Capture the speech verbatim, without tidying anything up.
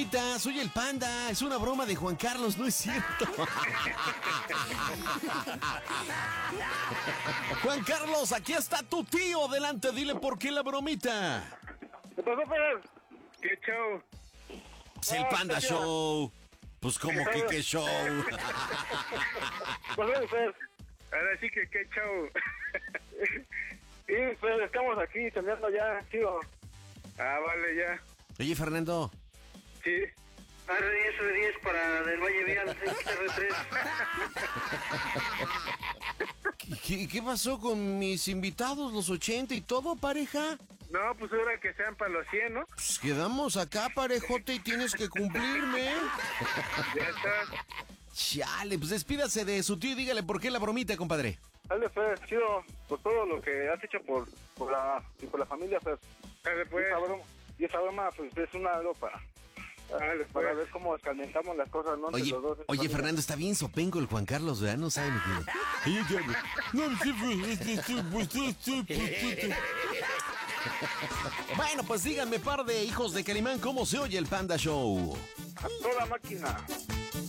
Soy el Panda, es una broma de Juan Carlos, no es cierto. Juan Carlos, aquí está tu tío, adelante, dile por qué la bromita. ¿Qué pasó, Fer? ¿Qué show? Es el Panda Ah, Show. Pues como que qué show. Pues, Fer, ahora sí que qué show. Sí, Fer, estamos aquí teniendo ya, tío. Ah, vale, ya. Oye, Fernando. Sí. R diez, diez para del Valle Vial, R tres. ¿Qué, ¿Qué pasó con mis invitados, los ochenta y todo, pareja? No, pues ahora que sean para los cien, ¿no? Pues quedamos acá, parejote, y tienes que cumplirme. Ya está. Chale, pues despídase de su tío y dígale por qué la bromita, compadre. Dale, Fer, chido, por todo lo que has hecho por, por, la, y por la familia, Fer. Dale, pues. Y esa broma, y esa broma pues, es una algo para, Dale, pues. Para ver cómo escalentamos las cosas, ¿no? Oye, los dos, oye Fernando, está bien sopenco el Juan Carlos, ¿verdad? No sabe ni qué. Bueno, pues díganme, par de hijos de Calimán, ¿cómo se oye el Panda Show? A toda máquina.